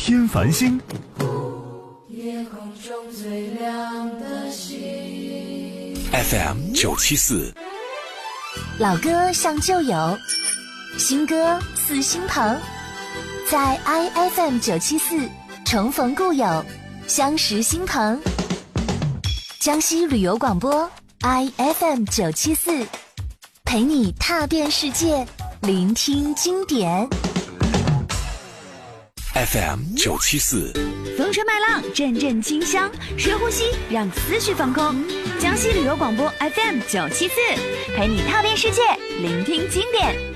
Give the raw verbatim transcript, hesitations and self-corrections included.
天繁星。 夜空中最亮的星 F M 九七四， 老歌像旧友，新歌似新朋，在 I F M 九七四重逢故友，相识新朋。江西旅游广播 I F M 九七四，陪你踏遍世界，聆听经典。 F M 九七四， 风吹麦浪，阵阵清香，深呼吸，让思绪放空。江西旅游广播 F M 九七四，陪你踏遍世界，聆听经典。